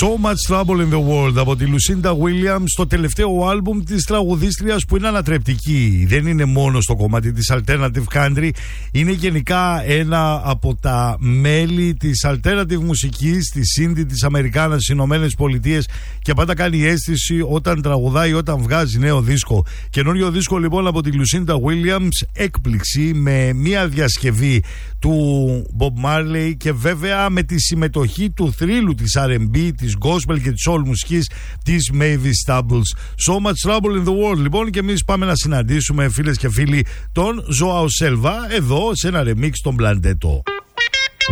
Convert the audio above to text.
So Much Trouble in the World από τη Lucinda Williams, το τελευταίο άλμπουμ της τραγουδίστριας που είναι ανατρεπτική. Δεν είναι μόνο στο κομμάτι της alternative country, είναι γενικά ένα από τα μέλη της alternative μουσικής, της indie της Αμερικάνας στις Ηνωμένες Πολιτείες, και πάντα κάνει αίσθηση όταν τραγουδάει, όταν βγάζει νέο δίσκο. Καινούριο δίσκο λοιπόν από τη Lucinda Williams, έκπληξη με μια διασκευή του Bob Marley και βέβαια με τη συμμετοχή του θρύλου της R&B, της gospel και της soul μουσικής της Mavis Staples. So Much Trouble in the World λοιπόν, και εμείς πάμε να συναντήσουμε, φίλες και φίλοι, τον Joao Selva εδώ σε ένα remix των Blundetto.